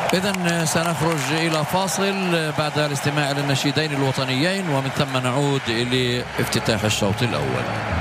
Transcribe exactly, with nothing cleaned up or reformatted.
إذن سنخرج إلى فاصل بعد الاستماع للنشيدين الوطنيين، ومن ثم نعود لافتتاح الشوط الأول.